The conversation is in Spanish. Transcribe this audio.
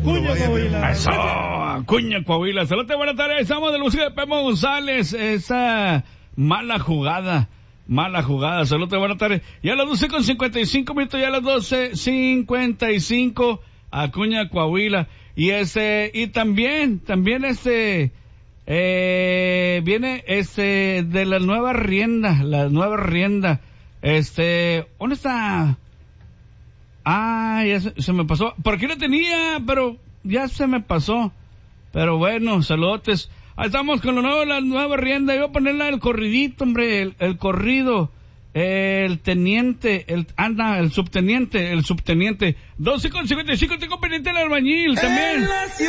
Acuña, Coahuila. Eso, Acuña, Coahuila. Saludos, buenas tardes. Estamos de música de Pemo González. Esa mala jugada. Saludos, buenas tardes. Ya a las 12:55, ya a las 12:55. Acuña, Coahuila. Y también viene de la nueva rienda. ¿Dónde está? Ya se me pasó. Por aquí lo tenía, pero ya se me pasó. Pero bueno, saludotes. Ahí estamos con la nueva rienda. Iba a ponerla el corridito, hombre, el corrido. El teniente, el subteniente. 12:55, tengo pendiente el albañil también.